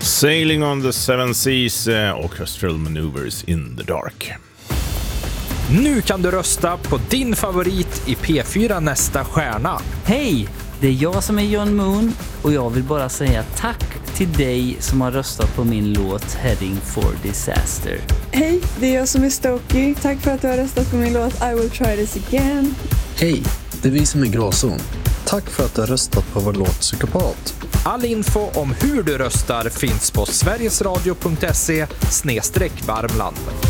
Sailing on the Seven Seas, Orchestral Maneuvers in the Dark. Nu kan du rösta på din favorit i P4 Nästa stjärna. Hej, det är jag som är John Moon och jag vill bara säga tack till dig som har röstat på min låt Heading for Disaster. Hej, det är jag som är Stokey. Tack för att du har röstat på min låt I Will Try This Again. Hej, det är vi som är Gråzon. Tack för att du har röstat på vår låt Psykopat. All info om hur du röstar finns på sverigesradio.se/Värmland.